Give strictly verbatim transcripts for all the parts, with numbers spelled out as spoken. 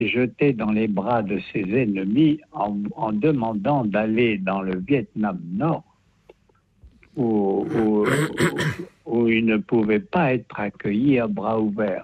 jeté dans les bras de ses ennemis en, en demandant d'aller dans le Vietnam Nord, où, où, où il ne pouvait pas être accueilli à bras ouverts.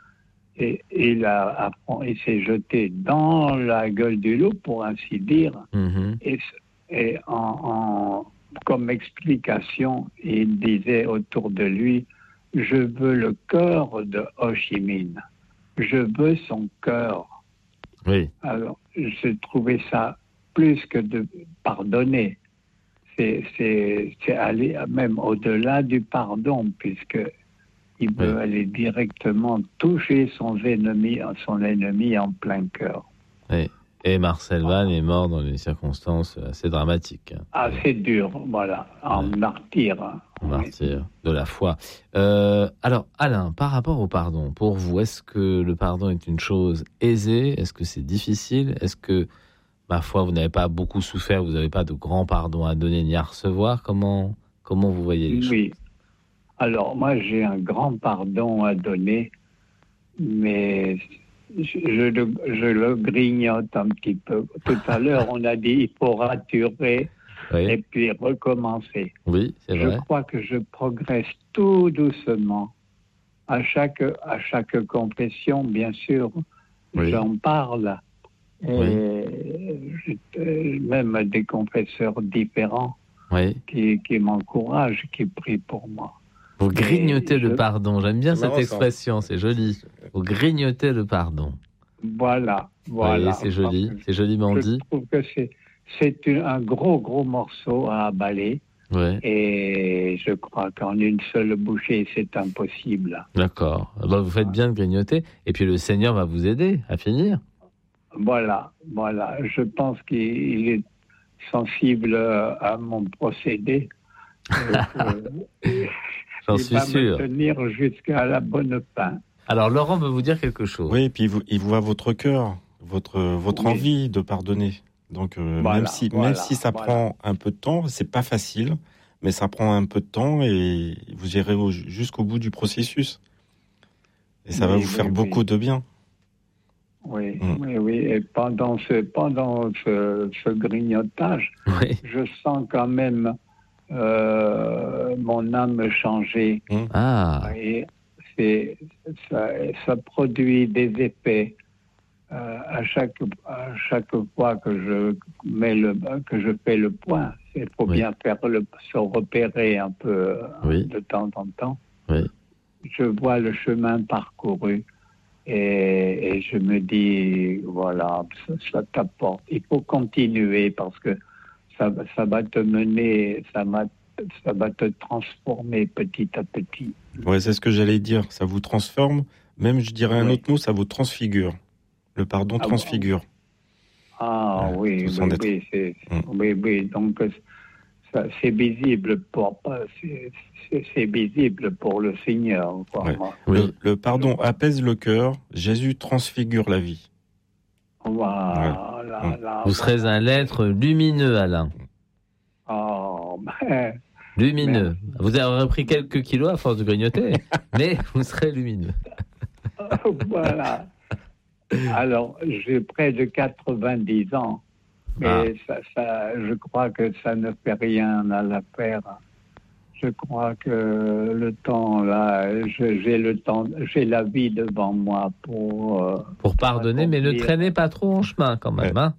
Et il, a, il s'est jeté dans la gueule du loup, pour ainsi dire, mm-hmm. et, et en, en, comme explication, il disait autour de lui, « Je veux le cœur de Ho Chi Minh, je veux son cœur. » Oui. Alors, j'ai trouvé ça plus que de pardonner. C'est, c'est, c'est aller même au-delà du pardon, puisqu'il veut oui. aller directement toucher son ennemi, son ennemi en plein cœur. Oui. Et Marcel Vann est mort dans des circonstances assez dramatiques. Assez dures, voilà, en ouais. martyr. En martyr de la foi. Euh, alors, Alain, par rapport au pardon, pour vous, est-ce que le pardon est une chose aisée ? Est-ce que c'est difficile ? Est-ce que, ma foi, vous n'avez pas beaucoup souffert, vous n'avez pas de grand pardon à donner ni à recevoir ? Comment, comment vous voyez les choses ? Oui. Alors, moi, j'ai un grand pardon à donner, mais... Je, je, le, je le grignote un petit peu. Tout à l'heure, on a dit il faut raturer oui. et puis recommencer. Oui, c'est vrai. Je crois que je progresse tout doucement. À chaque, à chaque confession, bien sûr, oui. j'en parle. Et oui. je, même des confesseurs différents oui. qui, qui m'encouragent, qui prient pour moi. Vous grignotez le je... pardon. J'aime bien c'est cette expression, c'est joli. Vous grignotez le pardon. Voilà, voilà. Oui, c'est joli, c'est joliment dit. Je trouve que c'est, c'est un gros, gros morceau à avaler. Ouais. Et je crois qu'en une seule bouchée, c'est impossible. D'accord. Alors, vous faites bien de grignoter. Et puis le Seigneur va vous aider à finir. Voilà, voilà. Je pense qu'il est sensible à mon procédé. J'en il suis va sûr. me tenir jusqu'à la bonne fin. Alors Laurent veut vous dire quelque chose. Oui, et puis il, vous, il voit votre cœur, votre votre oui. envie de pardonner. Donc euh, voilà, même si voilà, même si ça voilà. prend un peu de temps, c'est pas facile, mais ça prend un peu de temps et vous irez au, jusqu'au bout du processus. Et ça oui, va vous oui, faire oui. beaucoup de bien. Oui, mmh. oui, oui. Et pendant ce pendant ce, ce grignotage, oui. je sens quand même euh, mon âme changer. Mmh. Ah. Et c'est, ça, ça produit des effets euh, à chaque à chaque fois que je mets le que je fais le point. Il faut oui. bien faire le se repérer un peu oui. de temps en temps. Oui. Je vois le chemin parcouru et, et je me dis voilà, ça, ça t'apporte. Il faut continuer parce que ça ça va te mener, ça va ça va te transformer petit à petit. Ouais, c'est ce que j'allais dire. Ça vous transforme. Même, je dirais un oui. autre mot, ça vous transfigure. Le pardon ah, transfigure. Bon. Ah euh, oui, oui, oui, c'est, hum. oui, oui. Donc, ça, c'est visible pour, c'est, c'est, c'est visible pour le Seigneur. Ouais. Oui. Le, le pardon apaise le cœur. Jésus transfigure la vie. Voilà. Ouais. Là, là, vous serez un être lumineux, Alain. Oh, ben... Lumineux. Merci. Vous avez repris quelques kilos à force de grignoter, mais vous serez lumineux. Voilà. Alors, j'ai près de quatre-vingt-dix ans, mais ah. ça, ça, je crois que ça ne fait rien à l'affaire. Je crois que le temps, là, je, j'ai le temps, j'ai la vie devant moi pour... Euh, pour pardonner, mais ne traînez pas trop en chemin quand même, hein.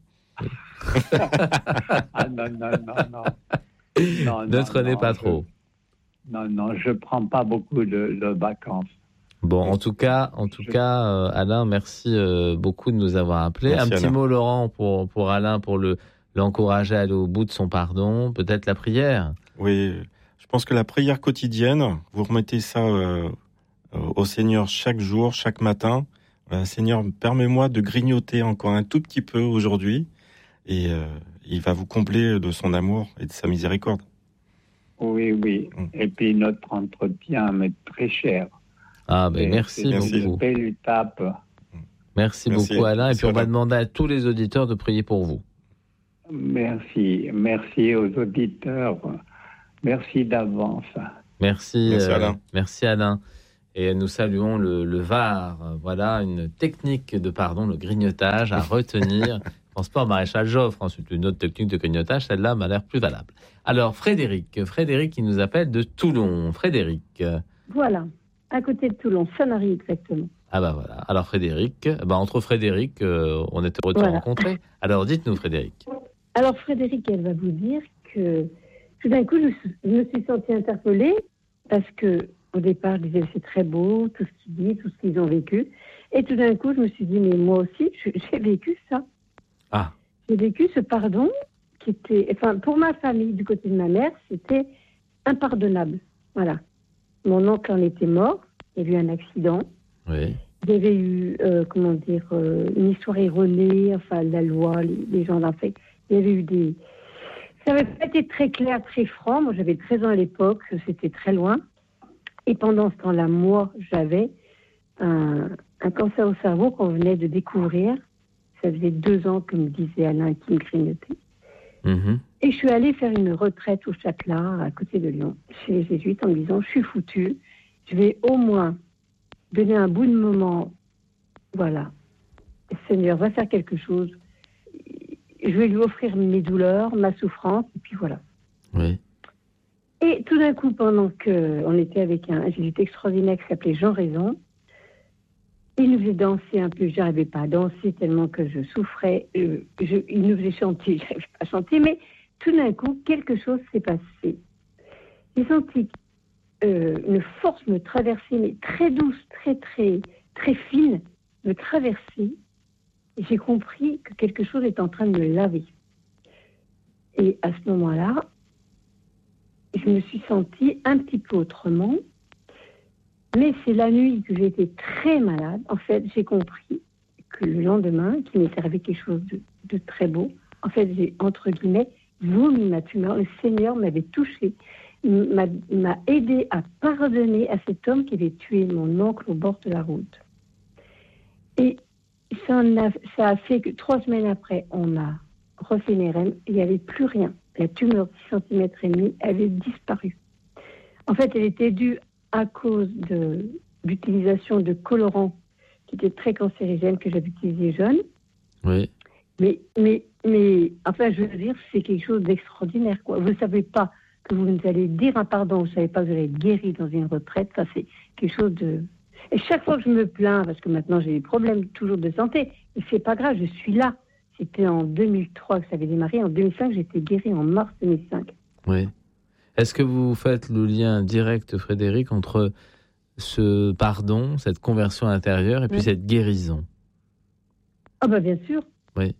Ah non, non, non, non. Non, ne non, traînez non, pas je, trop. Non, non, je prends pas beaucoup de, de vacances. Bon, en tout cas, en tout je... cas, euh, Alain, merci euh, beaucoup de nous avoir appelés. Merci, Un petit Alain. mot, Laurent, pour pour Alain, pour le l'encourager à aller au bout de son pardon. Peut-être la prière. Oui, je pense que la prière quotidienne, vous remettez ça euh, au Seigneur chaque jour, chaque matin. Euh, Seigneur, permets-moi de grignoter encore un tout petit peu aujourd'hui, et euh, il va vous combler de son amour et de sa miséricorde. Oui, oui. Mmh. Et puis notre entretien m'est très cher. Ah, ben merci c'est beaucoup. Une belle étape. Merci, merci beaucoup, Alain. Et puis on va demander à tous les auditeurs de prier pour vous. Merci. Merci aux auditeurs. Merci d'avance. Merci, merci, euh, Alain. Merci, Alain. Et nous saluons le, le V A R. Voilà une technique de pardon, le grignotage à retenir. Je pense pas au maréchal Joffre. Ensuite, une autre technique de grignotage, celle-là m'a l'air plus valable. Alors, Frédéric, Frédéric qui nous appelle de Toulon. Frédéric. Voilà, à côté de Toulon, Sanary exactement. Ah bah voilà. Alors Frédéric, bah entre Frédéric, euh, on était heureux de voilà. te rencontrer. Alors dites-nous Frédéric. Alors Frédéric, elle va vous dire que tout d'un coup, je, je me suis sentie interpellée parce que au départ, je disais c'est très beau, tout ce qu'ils disent, tout ce qu'ils ont vécu. Et tout d'un coup, je me suis dit, mais moi aussi, j'ai vécu ça. Ah. J'ai vécu ce pardon qui était, enfin, pour ma famille, du côté de ma mère, c'était impardonnable. Voilà. Mon oncle en était mort, il y a eu un accident. Oui. Il y avait eu, euh, comment dire, euh, une histoire erronée, enfin, la loi, les, les gens l'ont fait. Il y avait eu des... Ça n'avait pas été très clair, très franc. Moi, j'avais treize ans à l'époque, c'était très loin. Et pendant ce temps-là, moi, j'avais un, un cancer au cerveau qu'on venait de découvrir. Ça faisait deux ans que me disait Alain qui me grignotait. Mmh. Et je suis allée faire une retraite au Châtelat, à côté de Lyon, chez les Jésuites, en me disant, je suis foutue, je vais au moins donner un bout de moment, voilà, le Seigneur va faire quelque chose, je vais lui offrir mes douleurs, ma souffrance, et puis voilà. Oui. Et tout d'un coup, pendant qu'on était avec un jésuite extraordinaire qui s'appelait Jean Raison, il nous faisait danser un peu, je n'arrivais pas à danser tellement que je souffrais, euh, je, il nous faisait chanter, je n'arrivais pas à chanter, mais tout d'un coup, quelque chose s'est passé. J'ai senti euh, une force me traverser, mais très douce, très, très, très fine, me traverser. Et j'ai compris que quelque chose est en train de me laver. Et à ce moment-là, je me suis sentie un petit peu autrement. Mais c'est la nuit que j'ai été très malade. En fait, j'ai compris que le lendemain, qu'il m'était arrivé quelque chose de, de très beau. En fait, j'ai, entre guillemets, vomi ma tumeur. Le Seigneur m'avait touchée, m'a, m'a aidé à pardonner à cet homme qui avait tué mon oncle au bord de la route. Et ça, en a, ça a fait que trois semaines après, on a refait une R M. Il n'y avait plus rien. La tumeur de six centimètres et demi avait disparu. En fait, elle était due à cause de l'utilisation de colorants qui étaient très cancérigènes que j'avais utilisés jeune. Oui. Mais, mais, mais, enfin, je veux dire, c'est quelque chose d'extraordinaire, quoi. Vous ne savez pas que vous allez dire un pardon, vous ne savez pas que vous allez être guéri dans une retraite, ça, c'est quelque chose de... Et chaque fois que je me plains, parce que maintenant j'ai des problèmes toujours de santé, mais c'est pas grave, je suis là. C'était en deux mille trois que ça avait démarré. En deux mille cinq, j'étais guérie en mars deux mille cinq. Oui. Est-ce que vous faites le lien direct, Frédéric, entre ce pardon, cette conversion intérieure et puis oui. cette guérison? Ah bah bien sûr. Oui.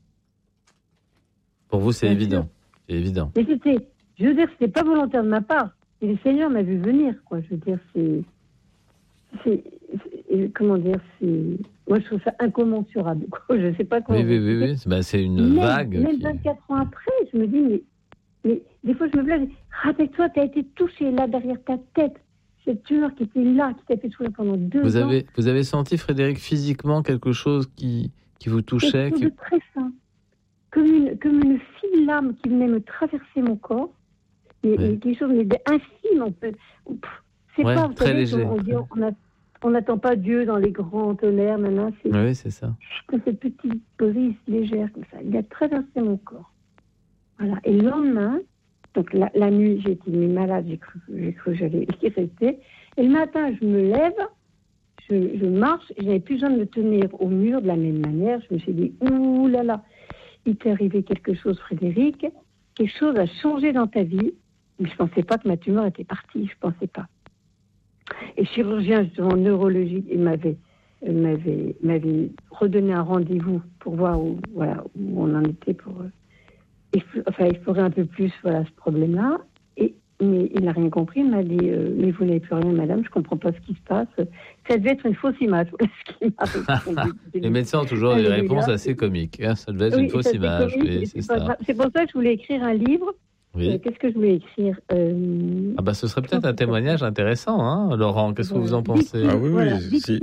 Pour vous, c'est bien évident. Sûr. C'est évident. Mais c'était, je veux dire, c'était pas volontaire de ma part. Et le Seigneur m'a vu venir, quoi. Je veux dire, c'est, c'est, c'est comment dire, c'est, moi je trouve ça incommensurable, quoi. Je sais pas comment. Oui, oui, oui, oui. Ben, c'est une même, vague. Même qui... vingt-quatre ans après, je me dis, mais. Mais des fois, je me blague. Rappelle-toi, tu as été touché là derrière ta tête. Cette tumeur qui était là, qui t'a fait souffrir pendant deux vous ans. Avez, vous avez senti, Frédéric, physiquement quelque chose qui, qui vous touchait? Quelque chose qui... de très fin. Comme une, comme une fine lame qui venait me traverser mon corps. Mais, oui. mais quelque chose d'infime, on peut. C'est ouais, pas, très savez, léger. On dit, on n'attend pas Dieu dans les grands tonnerres, maintenant. C'est, oui, c'est ça. Cette petite brise légère, comme ça. Il a traversé mon corps. Voilà. Et le lendemain, donc la, la nuit, j'ai été malade, j'ai cru, j'ai cru que j'allais y rester. Et le matin, je me lève, je, je marche, et j'avais plus besoin de me tenir au mur de la même manière. Je me suis dit, ouh là là, il t'est arrivé quelque chose, Frédéric, quelque chose a changé dans ta vie. Mais je ne pensais pas que ma tumeur était partie, je ne pensais pas. Et le chirurgien, justement, neurologique, il m'avait, m'avait, m'avait redonné un rendez-vous pour voir où, voilà, où on en était pour... Enfin, explorer un peu plus voilà, ce problème-là. Et, mais il n'a rien compris. Il m'a dit euh, mais vous n'avez plus rien, madame, je ne comprends pas ce qui se passe. Ça devait être une fausse image. Ce qui Les médecins ont toujours des réponses assez comiques. Hein, ça devait être oui, une fausse image. Oui, c'est, c'est, ça. c'est pour ça que je voulais écrire un livre. Oui. Euh, qu'est-ce que je voulais écrire euh... ah bah, ce serait peut-être un témoignage intéressant, hein, Laurent. Qu'est-ce voilà. que vous en pensez? Ah oui, oui. Si,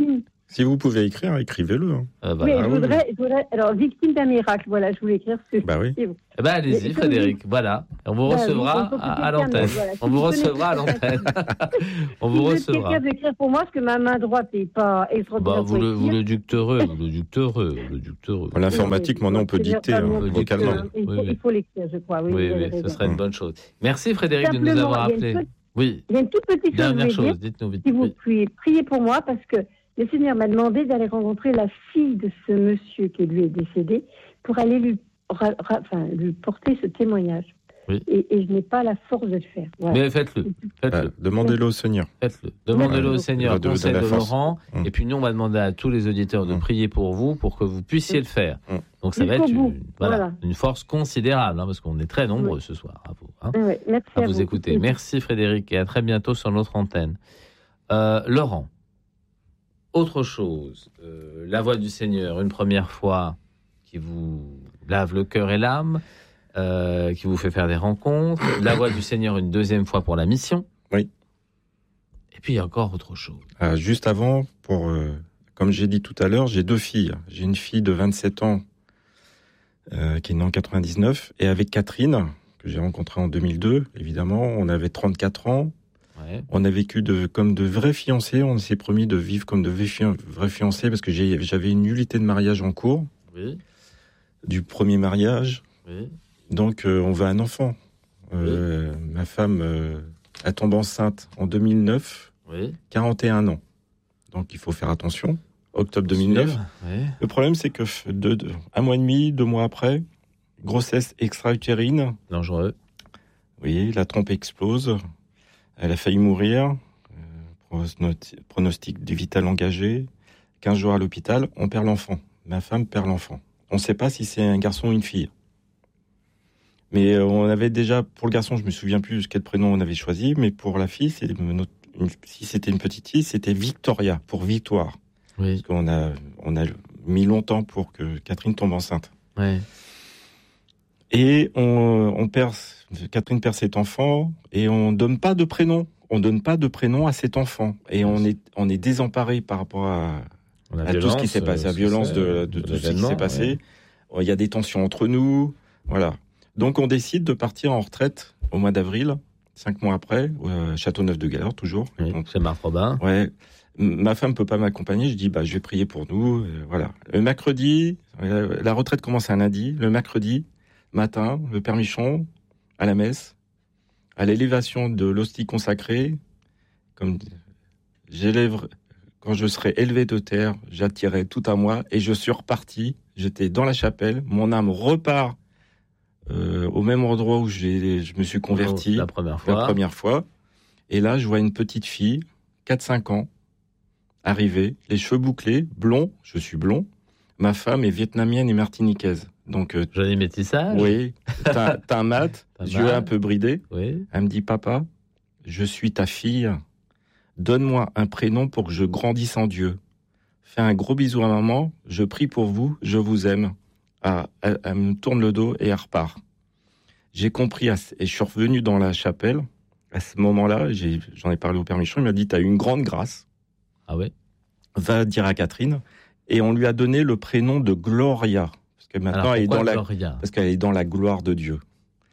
Si vous pouvez écrire, écrivez-le. Hein. Euh, bah, oui, je voudrais, je voudrais, alors, victime d'un miracle, voilà, je voulais écrire ce que bah oui. Eh ben, allez-y, mais, Frédéric, vous... voilà. On vous bah, recevra oui, à, à l'antenne. Voilà, on vous recevra à l'antenne. On vous recevra. Quelqu'un d'écrire pour moi, parce que ma main droite n'est pas extraordinaire. Bah, vous, le, vous le dicterez, vous le dicterez, vous le dicterez. L'informatique, maintenant, on peut dicter hein, vocalement. Il faut, oui, oui. faut l'écrire, je crois. Oui, oui, oui ce serait une bonne chose. Merci, Frédéric, Simplement, de nous avoir appelés. Oui. Il y a une toute petite Dernière chose, chose, dites-nous vite. Si vous pouvez prier pour moi, parce que le Seigneur m'a demandé d'aller rencontrer la fille de ce monsieur qui lui est décédé pour aller lui, ra, ra, enfin, lui porter ce témoignage. Oui. Et, et je n'ai pas la force de le faire. Voilà. Mais faites-le. faites-le. Euh, demandez-le au Seigneur. Faites-le. Demandez-le au Seigneur, conseil de, de Laurent. Mmh. Et puis nous, on va demander à tous les auditeurs de mmh. prier pour vous, pour que vous puissiez mmh. le faire. Mmh. Donc ça va être une, voilà, voilà. une force considérable, hein, parce qu'on est très nombreux oui. ce soir à vous, hein, oui. Merci à, à vous, vous écouter. Merci Frédéric, et à très bientôt sur notre antenne. Euh, Laurent. Autre chose, euh, la voix du Seigneur, une première fois, qui vous lave le cœur et l'âme, euh, qui vous fait faire des rencontres. La voix du Seigneur, une deuxième fois pour la mission. Oui. Et puis, il y a encore autre chose. Euh, juste avant, pour, euh, comme j'ai dit tout à l'heure, j'ai deux filles. J'ai une fille de vingt-sept ans, euh, qui est née en quatre-vingt-dix-neuf, et avec Catherine, que j'ai rencontrée en deux mille deux, évidemment, on avait trente-quatre ans. Ouais. On a vécu de, comme de vrais fiancés. On s'est promis de vivre comme de vrais fiancés parce que j'ai, j'avais une nullité de mariage en cours. Oui. Du premier mariage. Oui. Donc, euh, on veut un enfant. Euh, oui. Ma femme, euh, elle tombe enceinte en deux mille neuf. Oui. quarante et un ans. Donc, il faut faire attention. Octobre deux mille neuf. Oui. Le problème, c'est que de, de, un mois et demi, deux mois après, grossesse extra-utérine. Dangereux. Oui, la trompe explose. Elle a failli mourir, euh, pronostic vital engagé, quinze jours à l'hôpital, on perd l'enfant. Ma femme perd l'enfant. On ne sait pas si c'est un garçon ou une fille. Mais euh, on avait déjà, pour le garçon, je ne me souviens plus quel prénom on avait choisi, mais pour la fille, c'est notre, une, si c'était une petite fille, c'était Victoria, pour victoire. Oui. Parce qu'on a, on a mis longtemps pour que Catherine tombe enceinte. Oui. Et on, on perd, Catherine perd cet enfant et on donne pas de prénom. On donne pas de prénom à cet enfant. Et on est, on est désemparé par rapport à, à tout ce qui s'est passé, la violence de, de, de tout ce qui s'est passé. Ouais. Il y a des tensions entre nous. Voilà. Donc on décide de partir en retraite au mois d'avril, cinq mois après, euh, Châteauneuf-de-Galeur, toujours. Oui, donc, c'est Marc Robin. Ouais. Ma femme peut pas m'accompagner. Je dis, bah, je vais prier pour nous. Euh, voilà. Le mercredi, euh, la retraite commence un lundi. Le mercredi matin, le Père Michon, à la messe, à l'élévation de l'hostie consacrée, comme j'élève, quand je serai élevé de terre, j'attirerai tout à moi, et je suis reparti, j'étais dans la chapelle, mon âme repart euh, au même endroit où j'ai, je me suis converti la première fois. la première fois, et là je vois une petite fille, quatre cinq ans, arriver, les cheveux bouclés, blond, je suis blond, ma femme est vietnamienne et martiniquaise. Donc, euh, joli métissage. Oui, t'as, t'as un mat, yeux un peu bridés. Oui. Elle me dit, papa, je suis ta fille. Donne-moi un prénom pour que je grandisse en Dieu. Fais un gros bisou à maman. Je prie pour vous. Je vous aime. Ah, elle, elle me tourne le dos et elle repart. J'ai compris et je suis revenu dans la chapelle. À ce moment-là, j'ai, j'en ai parlé au Père Michon. Il m'a dit, t'as eu une grande grâce. Ah ouais. Va dire à Catherine. Et on lui a donné le prénom de Gloria. Que maintenant, Alors, elle est dans la, Gloria parce qu'elle est dans la gloire de Dieu.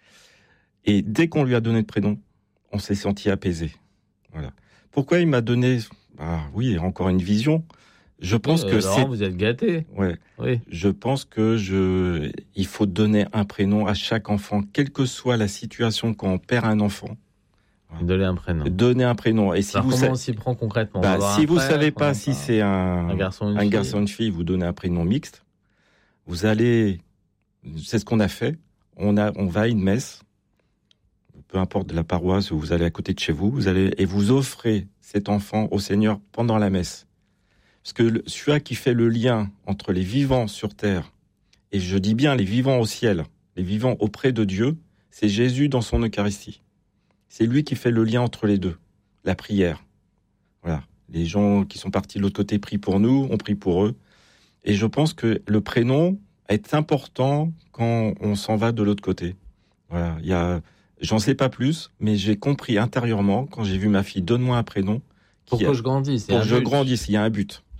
Et dès qu'on lui a donné le prénom, on s'est senti apaisé. Voilà. Pourquoi il m'a donné, ah oui, encore une vision. Je pense oui, que Laurent, c'est. Vous êtes gâté. Ouais. Oui. Je pense que je, il faut donner un prénom à chaque enfant, quelle que soit la situation quand on perd un enfant. Voilà. Donner un prénom. Donner un prénom. Et si Alors, vous comment sa... on s'y prend concrètement? Bah, si vous frère, savez pas si pas... c'est un, un garçon, une un fille. garçon, une fille, vous donnez un prénom mixte. Vous allez, c'est ce qu'on a fait. On a, on va à une messe, peu importe de la paroisse où vous allez à côté de chez vous, vous allez et vous offrez cet enfant au Seigneur pendant la messe. Parce que celui qui fait le lien entre les vivants sur terre et je dis bien les vivants au ciel, les vivants auprès de Dieu, c'est Jésus dans son Eucharistie. C'est lui qui fait le lien entre les deux, la prière. Voilà, les gens qui sont partis de l'autre côté prient pour nous, on prie pour eux. Et je pense que le prénom est important quand on s'en va de l'autre côté. Voilà, il y a, j'en sais pas plus, mais j'ai compris intérieurement quand j'ai vu ma fille, donne-moi un prénom. Pour que je grandisse. Pour que je grandisse, il y a un but.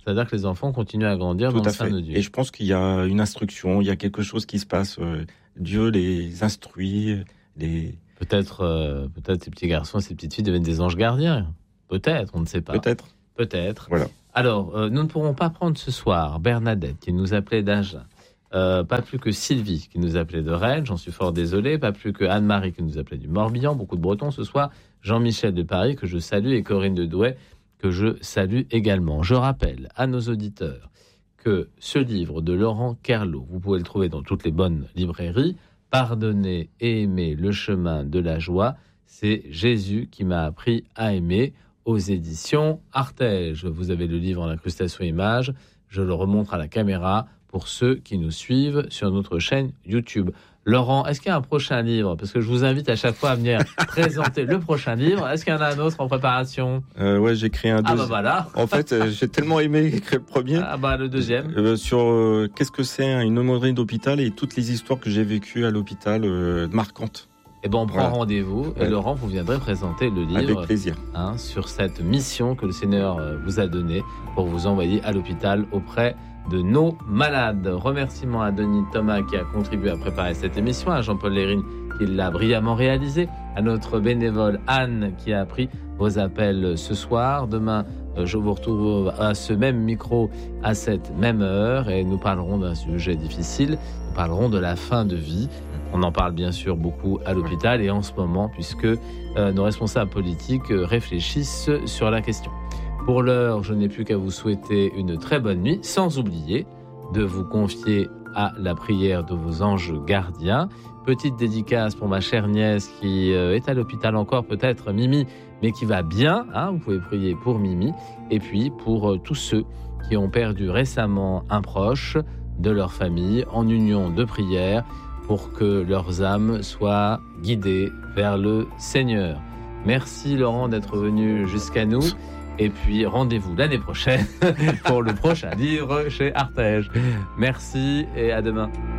C'est-à-dire que les enfants continuent à grandir Tout dans le à sein fait. de Dieu. Et je pense qu'il y a une instruction, il y a quelque chose qui se passe. Euh, Dieu les instruit, les... Peut-être, euh, peut-être ces petits garçons et ces petites filles deviennent des anges gardiens. Peut-être, on ne sait pas. Peut-être. Peut-être. Voilà. Alors, euh, nous ne pourrons pas prendre ce soir Bernadette, qui nous appelait d'Agen. Euh, pas plus que Sylvie, qui nous appelait de Rennes. J'en suis fort désolé. Pas plus que Anne-Marie, qui nous appelait du Morbihan. Beaucoup de Bretons ce soir. Jean-Michel de Paris, que je salue, et Corinne de Douai, que je salue également. Je rappelle à nos auditeurs que ce livre de Laurent Kerlot, vous pouvez le trouver dans toutes les bonnes librairies. Pardonner et aimer le chemin de la joie, c'est Jésus qui m'a appris à aimer, aux éditions Artege. Vous avez le livre en incrustation image, je le remontre à la caméra pour ceux qui nous suivent sur notre chaîne YouTube. Laurent, est-ce qu'il y a un prochain livre? Parce que je vous invite à chaque fois à venir présenter le prochain livre. Est-ce qu'il y en a un autre en préparation? euh, Ouais, j'ai créé un deuxième. Ah bah voilà. En fait, euh, j'ai tellement aimé écrire le premier. Ah bah le deuxième. Euh, sur euh, qu'est-ce que c'est hein, une aumônerie d'hôpital et toutes les histoires que j'ai vécues à l'hôpital euh, marquantes. Eh ben on prend voilà. rendez-vous et ouais. Laurent, vous viendrez présenter le livre. Avec plaisir. Hein, sur cette mission que le Seigneur vous a donnée pour vous envoyer à l'hôpital auprès de nos malades. Remerciements à Denis Thomas qui a contribué à préparer cette émission, à Jean-Paul Lérine qui l'a brillamment réalisé, à notre bénévole Anne qui a pris vos appels ce soir. Demain, je vous retrouve à ce même micro, à cette même heure, et nous parlerons d'un sujet difficile. Nous parlerons de la fin de vie. On en parle bien sûr beaucoup à l'hôpital et en ce moment, puisque euh, nos responsables politiques réfléchissent sur la question. Pour l'heure, je n'ai plus qu'à vous souhaiter une très bonne nuit, sans oublier de vous confier à la prière de vos anges gardiens. Petite dédicace pour ma chère nièce qui euh, est à l'hôpital encore, peut-être Mimi, mais qui va bien. Hein, vous pouvez prier pour Mimi. Et puis pour euh, tous ceux qui ont perdu récemment un proche de leur famille, en union de prière, pour que leurs âmes soient guidées vers le Seigneur. Merci Laurent d'être venu jusqu'à nous. Et puis, rendez-vous l'année prochaine pour le prochain livre chez Artege. Merci et à demain.